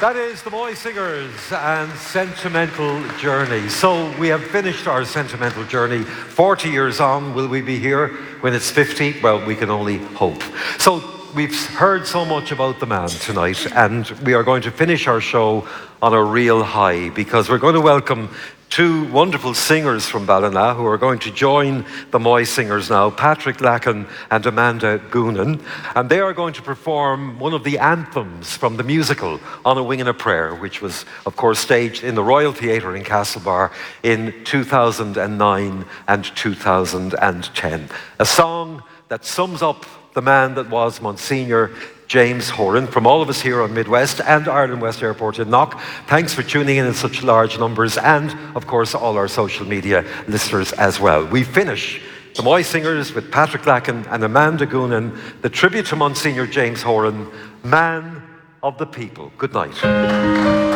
That is the Moy Singers and Sentimental Journey. So we have finished our sentimental journey. 40 years on, will we be here when it's 50? Well, we can only hope. So we've heard so much about the man tonight, and we are going to finish our show on a real high, because we're going to welcome two wonderful singers from Ballina who are going to join the Moy Singers now, Patrick Lacken and Amanda Goonan, and they are going to perform one of the anthems from the musical On a Wing and a Prayer, which was, of course, staged in the Royal Theatre in Castlebar in 2009 and 2010. A song that sums up the man that was Monsignor James Horan. From all of us here on Midwest and Ireland West Airport in Knock, thanks for tuning in such large numbers, and of course all our social media listeners as well. We finish the Moy Singers with Patrick Lacken and Amanda Goonan, the tribute to Monsignor James Horan, Man of the People. Good night.